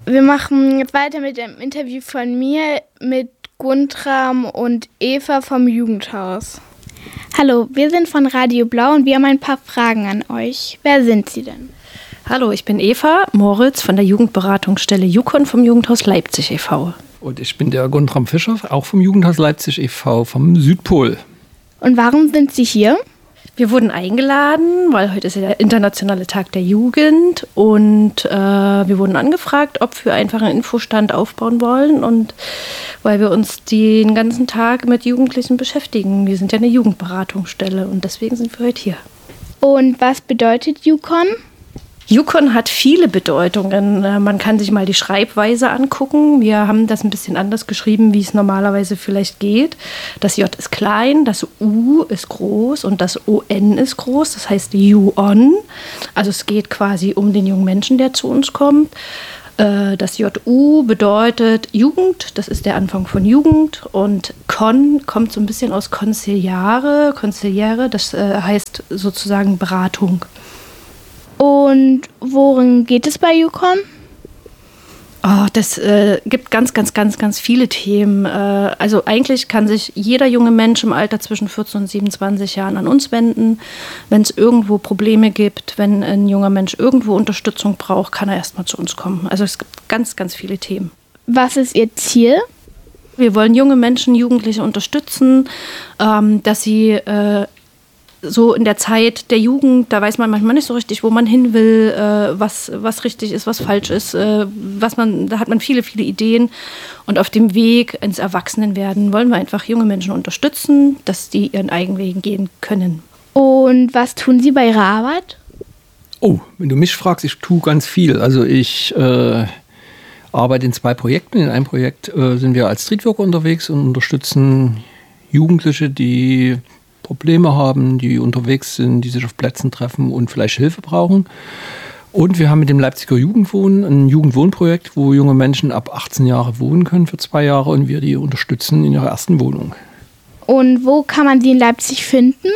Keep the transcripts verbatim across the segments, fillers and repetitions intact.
Wir machen jetzt weiter mit dem Interview von mir mit Guntram und Eva vom Jugendhaus. Hallo, wir sind von Radio Blau und wir haben ein paar Fragen an euch. Wer sind Sie denn? Hallo, ich bin Eva Moritz von der Jugendberatungsstelle JUKON vom Jugendhaus Leipzig e V Und ich bin der Guntram Fischer, auch vom Jugendhaus Leipzig e V vom Südpol. Und warum sind Sie hier? Wir wurden eingeladen, weil heute ist ja der internationale Tag der Jugend und äh, wir wurden angefragt, ob wir einfach einen Infostand aufbauen wollen und weil wir uns den ganzen Tag mit Jugendlichen beschäftigen. Wir sind ja eine Jugendberatungsstelle und deswegen sind wir heute hier. Und was bedeutet JUKON? JUKON hat viele Bedeutungen. Man kann sich mal die Schreibweise angucken. Wir haben das ein bisschen anders geschrieben, wie es normalerweise vielleicht geht. Das J ist klein, das U ist groß und das O N ist groß. Das heißt Ju-On. Also es geht quasi um den jungen Menschen, der zu uns kommt. Das J U bedeutet Jugend, das ist der Anfang von Jugend. Und Con kommt so ein bisschen aus Consigliare, Consigliere, das heißt sozusagen Beratung. Und worin geht es bei JUKON? Oh, das äh, gibt ganz, ganz, ganz, ganz viele Themen. Äh, also eigentlich kann sich jeder junge Mensch im Alter zwischen vierzehn und siebenundzwanzig Jahren an uns wenden. Wenn es irgendwo Probleme gibt, wenn ein junger Mensch irgendwo Unterstützung braucht, kann er erstmal zu uns kommen. Also es gibt ganz, ganz viele Themen. Was ist Ihr Ziel? Wir wollen junge Menschen, Jugendliche unterstützen, ähm, dass sie äh, so in der Zeit der Jugend, da weiß man manchmal nicht so richtig, wo man hin will, äh, was, was richtig ist, was falsch ist, äh, was man, da hat man viele, viele Ideen. Und auf dem Weg ins Erwachsenenwerden wollen wir einfach junge Menschen unterstützen, dass die ihren eigenen Weg gehen können. Und was tun Sie bei Ihrer Arbeit? Oh, wenn du mich fragst, ich tue ganz viel. Also ich äh, arbeite in zwei Projekten. In einem Projekt äh, sind wir als Streetworker unterwegs und unterstützen Jugendliche, die Probleme haben, die unterwegs sind, die sich auf Plätzen treffen und vielleicht Hilfe brauchen. Und wir haben mit dem Leipziger Jugendwohnen ein Jugendwohnprojekt, wo junge Menschen ab achtzehn Jahre wohnen können für zwei Jahre und wir die unterstützen in ihrer ersten Wohnung. Und wo kann man die in Leipzig finden?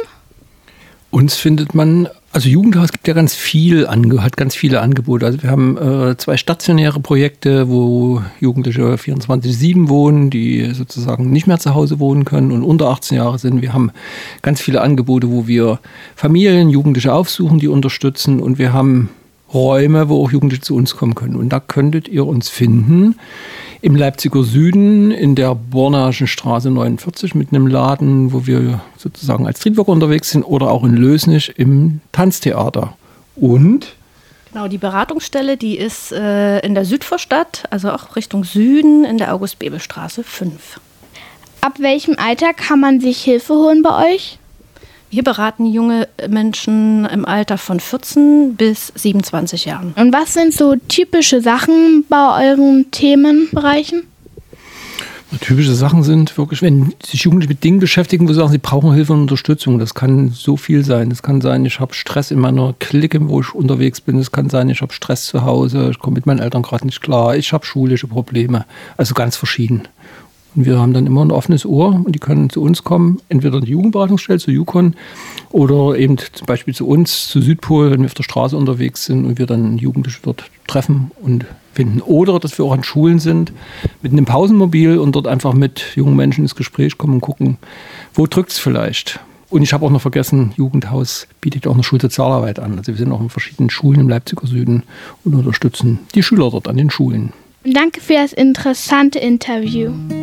Uns findet man, also Jugendhaus gibt ja ganz viel, hat ganz viele Angebote. Also wir haben äh, zwei stationäre Projekte, wo Jugendliche vierundzwanzig sieben wohnen, die sozusagen nicht mehr zu Hause wohnen können und unter achtzehn Jahre sind. Wir haben ganz viele Angebote, wo wir Familien, Jugendliche aufsuchen, die unterstützen und wir haben Räume, wo auch Jugendliche zu uns kommen können. Und da könntet ihr uns finden im Leipziger Süden in der Bornaschen Straße neunundvierzig mit einem Laden, wo wir sozusagen als Streetworker unterwegs sind oder auch in Lösnich im Tanztheater. Und? Genau, die Beratungsstelle, die ist äh, in der Südvorstadt, also auch Richtung Süden in der August-Bebel-Straße fünf. Ab welchem Alter kann man sich Hilfe holen bei euch? Wir beraten junge Menschen im Alter von vierzehn bis siebenundzwanzig Jahren. Und was sind so typische Sachen bei euren Themenbereichen? Typische Sachen sind wirklich, wenn sich Jugendliche mit Dingen beschäftigen, wo sie sagen, sie brauchen Hilfe und Unterstützung. Das kann so viel sein. Das kann sein, ich habe Stress in meiner Clique, wo ich unterwegs bin. Es kann sein, ich habe Stress zu Hause, ich komme mit meinen Eltern gerade nicht klar. Ich habe schulische Probleme. Also ganz verschieden. Und wir haben dann immer ein offenes Ohr und die können zu uns kommen, entweder in die Jugendberatungsstelle, zu JUKON oder eben zum Beispiel zu uns, zu Südpol, wenn wir auf der Straße unterwegs sind und wir dann Jugendliche dort treffen und finden. Oder dass wir auch an Schulen sind mit einem Pausenmobil und dort einfach mit jungen Menschen ins Gespräch kommen und gucken, wo drückt es vielleicht. Und ich habe auch noch vergessen, Jugendhaus bietet auch eine Schulsozialarbeit an. Also wir sind auch in verschiedenen Schulen im Leipziger Süden und unterstützen die Schüler dort an den Schulen. Danke für das interessante Interview.